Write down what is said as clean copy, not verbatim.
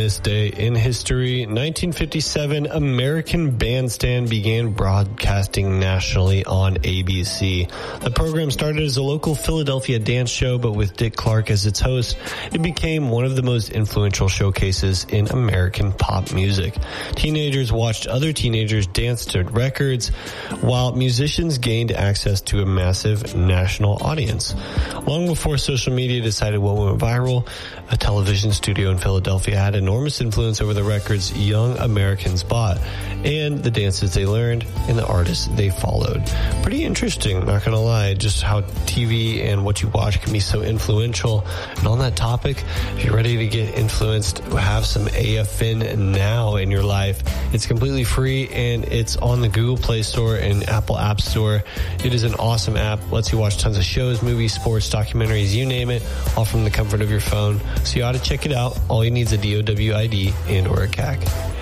this day in history, 1957, American Bandstand began broadcasting nationally on ABC. The program started as a local Philadelphia dance show, but with Dick Clark as its host, it became one of the most influential showcases in American pop music. Teenagers watched other teenagers dance to records, while musicians gained access to a massive national audience. Long before social media decided what went viral, a television studio in Philadelphia had enormous influence over the records young Americans bought and the dances they learned and the artists they followed. Pretty interesting, not gonna lie, just how TV and what you watch can be so influential. And on that topic, if you're ready to get influenced, have some AFN now in your life. It's completely free and it's on the Google Play Store and Apple App Store. It is an awesome app, lets you watch tons of shows, movies, sports, documentaries, you name it, all from the comfort of your phone. So you ought to check it out. All you need is a DOW ID and or a CAC.